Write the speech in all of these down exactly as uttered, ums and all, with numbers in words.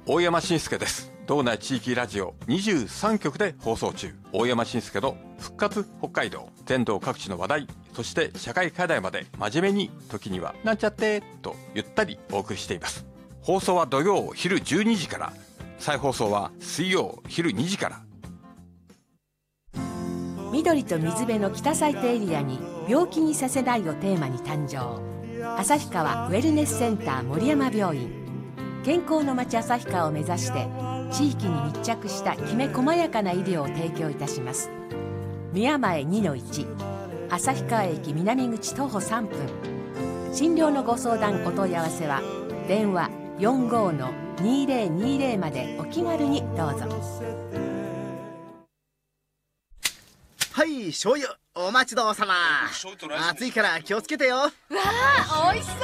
大山伸介です。道内地域ラジオにじゅうさんきょくで放送中、大山伸介の復活北海道。全道各地の話題、そして社会課題まで真面目に、時にはなんちゃってとゆったりお送りしています。放送は土曜昼じゅうにじから、再放送は水曜昼にじから。 緑と水辺の北最低エリアに病気にさせないをテーマに誕生、旭川ウェルネスセンター森山病院。健康の街旭川を目指して地域に密着したきめ細やかな医療を提供いたします。宮前 にのいち、 旭川駅南口徒歩さんぷん。診療のご相談お問い合わせは電話 よんごーのにーぜろにーぜろ までお気軽にどうぞ。 はい、醤油お待ちどうさま。暑いから気をつけてよ。わあ、美味しそう。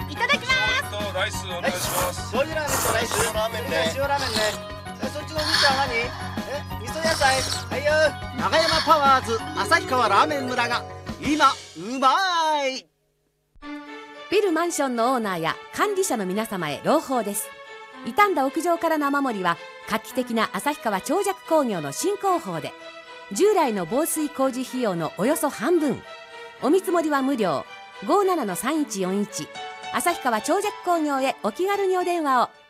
いただきます。 ライスお願いします。 醤油ラーメンとライス。塩ラーメンね。塩ラーメンね。え、そっちのお兄ちゃんは何？え、味噌野菜。はいよ。長山パワーズ旭川ラーメン村が今うまい。 ビルマンションのオーナーや管理者の皆様へ朗報です。傷んだ屋上からの雨漏りは画期的な旭川長尺工業の新工法で、従来の防水工事費用のおよそ半分。お見積もりは無料。 ごーななのさんいちよんいち、 旭川長尺工業へお気軽にお電話を。